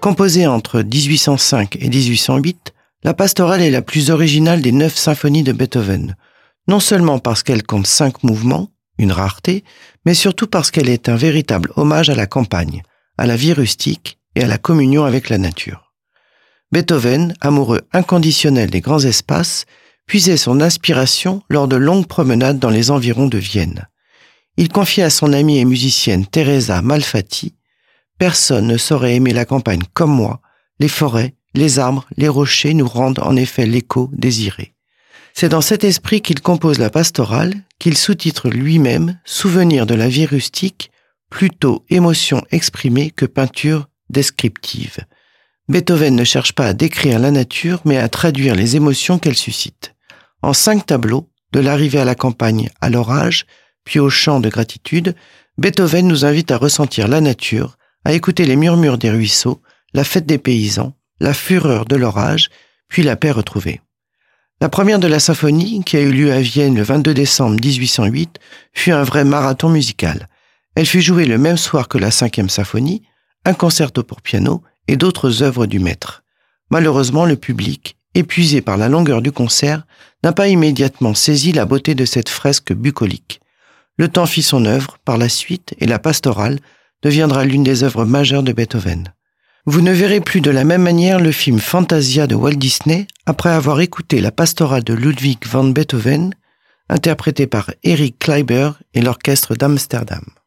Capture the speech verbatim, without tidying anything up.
Composée entre dix-huit cent cinq et dix-huit cent huit, la pastorale est la plus originale des neuf symphonies de Beethoven, non seulement parce qu'elle compte cinq mouvements, une rareté, mais surtout parce qu'elle est un véritable hommage à la campagne, à la vie rustique et à la communion avec la nature. Beethoven, amoureux inconditionnel des grands espaces, puisait son inspiration lors de longues promenades dans les environs de Vienne. Il confiait à son amie et musicienne Teresa Malfatti « Personne ne saurait aimer la campagne comme moi, les forêts, les arbres, les rochers nous rendent en effet l'écho désiré. » C'est dans cet esprit qu'il compose la pastorale, qu'il sous-titre lui-même « Souvenir de la vie rustique », plutôt émotion exprimée que peinture descriptive. Beethoven ne cherche pas à décrire la nature, mais à traduire les émotions qu'elle suscite. En cinq tableaux, de l'arrivée à la campagne à l'orage, puis au chant de gratitude, Beethoven nous invite à ressentir la nature, à écouter les murmures des ruisseaux, la fête des paysans, la fureur de l'orage, puis la paix retrouvée. La première de la symphonie, qui a eu lieu à Vienne le vingt-deux décembre dix-huit cent huit, fut un vrai marathon musical. Elle fut jouée le même soir que la cinquième symphonie, un concerto pour piano et d'autres œuvres du maître. Malheureusement, le public, épuisé par la longueur du concert, n'a pas immédiatement saisi la beauté de cette fresque bucolique. Le temps fit son œuvre par la suite et la pastorale deviendra l'une des œuvres majeures de Beethoven. Vous ne verrez plus de la même manière le film Fantasia de Walt Disney après avoir écouté la pastorale de Ludwig van Beethoven, interprétée par Eric Kleiber et l'orchestre d'Amsterdam.